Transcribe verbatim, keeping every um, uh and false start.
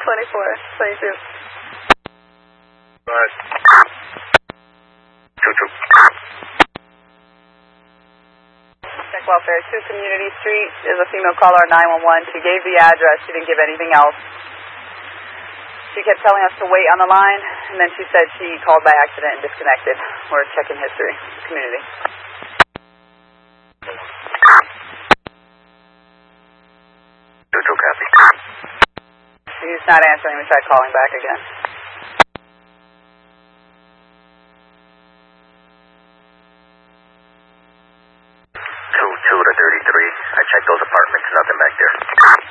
twenty-four, twenty-two. Go ahead. Two, two. Check welfare, two Community Street. There's a female caller on nine one one. She gave the address. She didn't give anything else. She kept telling us to wait on the line, and then she said she called by accident and disconnected. We're checking history. Community. Two, two, copy. She's not answering. We tried calling back again. Two, two to thirty-three. I checked those apartments. Nothing back there.